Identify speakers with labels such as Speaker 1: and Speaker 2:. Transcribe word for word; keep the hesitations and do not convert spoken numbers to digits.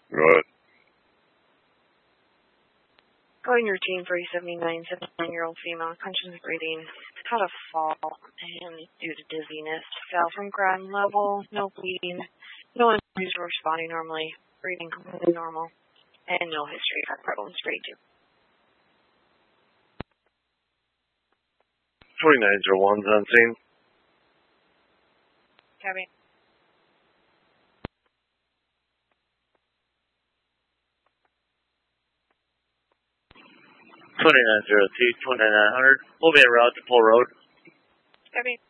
Speaker 1: Right.
Speaker 2: Going routine for a seventy-nine, seventy-nine-year-old female, conscious breathing, had a fall and due to dizziness, fell from ground level, no bleeding, no injuries were responding normally, breathing completely normal, and no history of heart problems. Grade two.
Speaker 1: twenty-nine oh one's on scene.
Speaker 2: Copy.
Speaker 1: twenty-nine oh two, twenty-nine hundred. We'll be en route to Pull Road.
Speaker 2: Copy.